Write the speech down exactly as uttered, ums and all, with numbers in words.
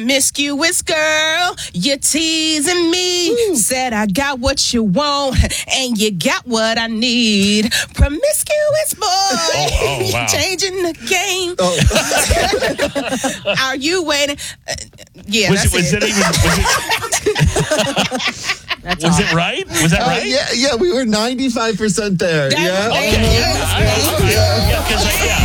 Promiscuous girl, you're teasing me. Ooh. Said I got what you want, and you got what I need. Promiscuous boy, oh, oh, wow. you're changing the game. Oh. Are you waiting? Uh, yeah, was that's it. Was it. it even? Was it, that's was all. it right? Was that Uh, right? yeah, yeah, we were ninety-five percent there. That- yeah. okay, Okay, yeah, I- I- I- yeah, 'cause I- yeah.